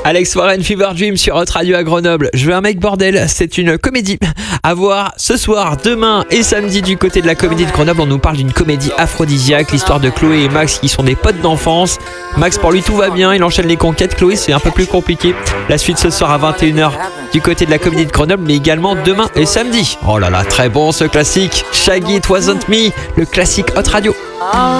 Alex Warren, Fever Dream sur Hot Radio à Grenoble. Je veux un mec bordel, c'est une comédie à voir ce soir, demain et samedi du côté de la Comédie de Grenoble. On nous parle d'une comédie aphrodisiaque, l'histoire de Chloé et Max qui sont des potes d'enfance. Max, pour lui tout va bien, il enchaîne les conquêtes. Chloé, c'est un peu plus compliqué. La suite ce soir à 21h du côté de la Comédie de Grenoble, mais également demain et samedi. Oh là là, très bon ce classique. Shaggy, It Wasn't Me, le classique Hot Radio.